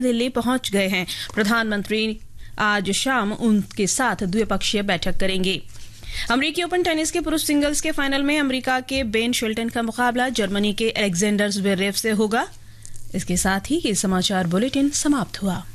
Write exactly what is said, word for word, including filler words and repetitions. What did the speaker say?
दिल्ली पहुंच गए हैं। प्रधानमंत्री आज शाम उनके साथ द्विपक्षीय बैठक करेंगे। अमेरिकी ओपन टेनिस के पुरुष सिंगल्स के फाइनल में अमेरिका के बेन शेल्टन का मुकाबला जर्मनी के अलेक्जेंडर ज़्वेरेव से होगा। इसके साथ ही ये समाचार बुलेटिन समाप्त हुआ।